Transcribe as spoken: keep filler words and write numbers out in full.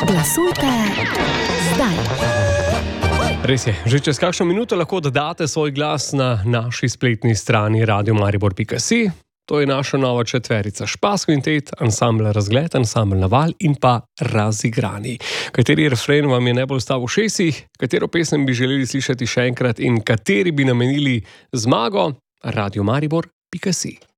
Glasujte zdaj. Res je, že čez kakšno minuto lahko dodate svoj glas na naši spletni strani radio maribor pika si. To je naša nova četverica Špas kvintet, ansambl Razgled, ansambl Naval in pa Razigrani. Kateri refren vam je najbolj ostal v ušesih, katero pesem bi želeli slišati še enkrat in kateri bi namenili zmago? radio maribor pika si.